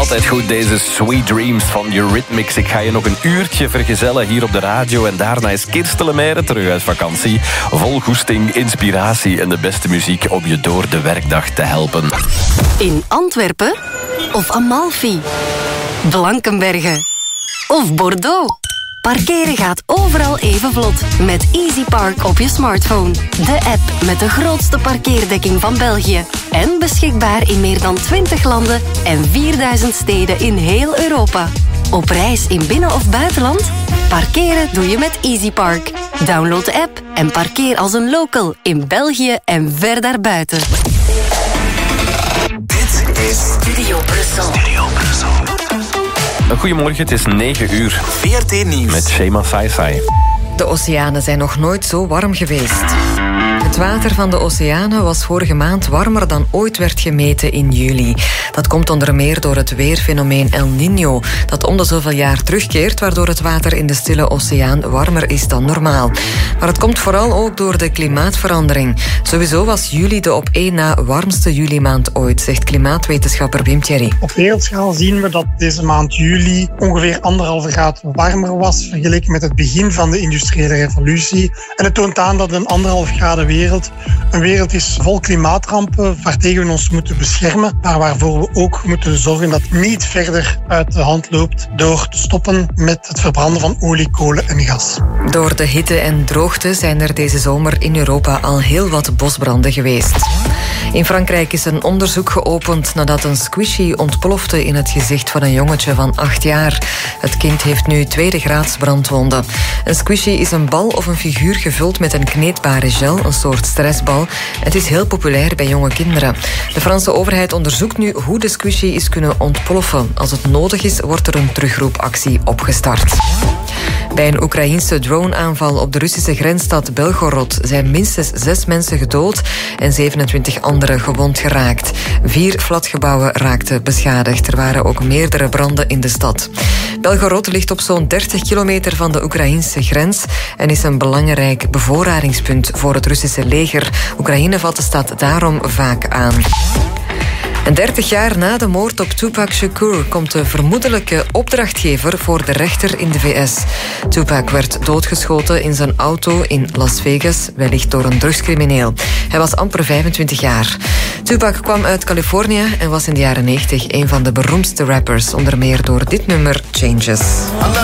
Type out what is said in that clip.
Altijd goed, deze Sweet Dreams van Eurythmics. Ik ga je nog een uurtje vergezellen hier op de radio. En daarna is Kirsten Lemaire terug uit vakantie. Vol goesting, inspiratie en de beste muziek om je door de werkdag te helpen. In Antwerpen of Amalfi, Blankenberge of Bordeaux. Parkeren gaat overal even vlot met EasyPark op je smartphone. De app met de grootste parkeerdekking van België. En beschikbaar in meer dan 20 landen en 4000 steden in heel Europa. Op reis in binnen- of buitenland? Parkeren doe je met EasyPark. Download de app en parkeer als een local in België en ver daarbuiten. Dit is Studio Brussel. Goedemorgen, het is 9 uur. VRT Nieuws. Met Shema Saisai. De oceanen zijn nog nooit zo warm geweest. Het water van de oceanen was vorige maand warmer dan ooit werd gemeten in juli. Dat komt onder meer door het weerfenomeen El Niño, dat om de zoveel jaar terugkeert, waardoor het water in de Stille Oceaan warmer is dan normaal. Maar het komt vooral ook door de klimaatverandering. Sowieso was juli de op één na warmste julimaand ooit, zegt klimaatwetenschapper Wim Thierry. Op wereldschaal zien we dat deze maand juli ongeveer 1,5 graad warmer was vergeleken met het begin van de industriële revolutie. En het toont aan dat een 1,5 graden wereld een wereld is vol klimaatrampen waartegen we ons moeten beschermen, maar waarvoor we ook moeten zorgen dat het niet verder uit de hand loopt door te stoppen met het verbranden van olie, kolen en gas. Door de hitte en droogte zijn er deze zomer in Europa al heel wat bosbranden geweest. In Frankrijk is een onderzoek geopend nadat een squishy ontplofte in het gezicht van een jongetje van 8 jaar. Het kind heeft nu 2e graads brandwonden. Een squishy is een bal of een figuur gevuld met een kneedbare gel, een soort stressbal. Het is heel populair bij jonge kinderen. De Franse overheid onderzoekt nu hoe de squishy is kunnen ontploffen. Als het nodig is, wordt er een terugroepactie opgestart. Bij een Oekraïense droneaanval op de Russische grensstad Belgorod zijn minstens 6 mensen gedood en 27 anderen gewond geraakt. 4 flatgebouwen raakten beschadigd. Er waren ook meerdere branden in de stad. Belgorod ligt op zo'n 30 kilometer van de Oekraïense grens en is een belangrijk bevoorradingspunt voor het Russische leger. Oekraïne valt de stad daarom vaak aan. En 30 jaar na de moord op Tupac Shakur komt de vermoedelijke opdrachtgever voor de rechter in de VS. Tupac werd doodgeschoten in zijn auto in Las Vegas, wellicht door een drugscrimineel. Hij was amper 25 jaar. Tupac kwam uit Californië en was in de jaren 90 een van de beroemdste rappers, onder meer door dit nummer Changes.